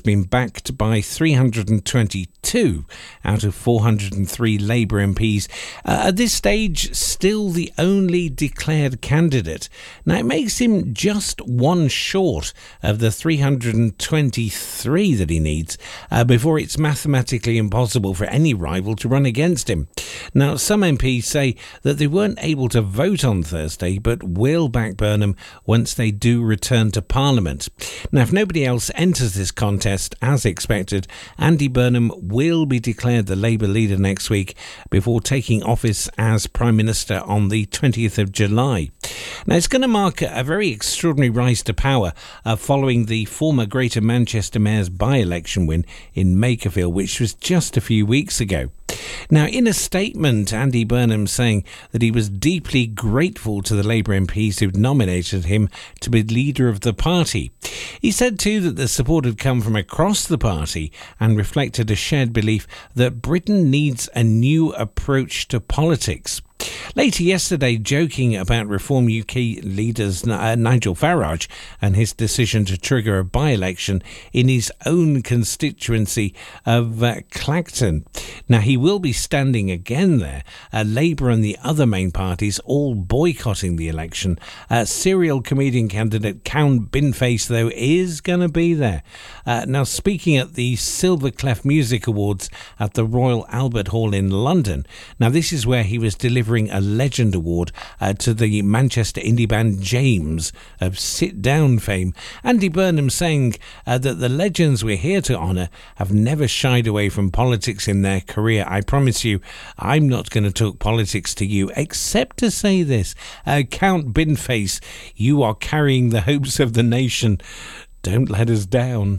been backed by 322 out of 403 Labour MPs. At this stage, still the only declared candidate. Now, it makes him just one short of the 323 that he needs before it's mathematically impossible for any rival to run against him. Now, some MPs say that they weren't able to vote on Thursday, but will back Burnham once they do return to Parliament. Now, if nobody else enters this contest as expected, Andy Burnham will be declared the Labour leader next week before taking office as Prime Minister on the 20th of July. Now, it's going to mark a very extraordinary rise to power following the former Greater Manchester Mayor's by-election win in Makerfield, which was just a few weeks ago. Now, in a statement, Andy Burnham saying that he was deeply grateful to the Labour MPs who'd nominated him to be leader of the party. He said too that the support had come from across the party and reflected a shared belief that Britain needs a new approach to politics. Later yesterday, joking about Reform UK leaders Nigel Farage and his decision to trigger a by-election in his own constituency of Clacton. Now, he will be standing again there. Labour and the other main parties all boycotting the election. Serial comedian candidate Count Binface, though, is going to be there. Now, speaking at the Silver Clef Music Awards at the Royal Albert Hall in London. Now, this is where he was delivering a Legend Award to the Manchester indie band James of Sit Down fame. Andy Burnham saying that the legends we're here to honour have never shied away from politics in their career. I promise you, I'm not going to talk politics to you, except to say this. Count Binface, you are carrying the hopes of the nation. Don't let us down.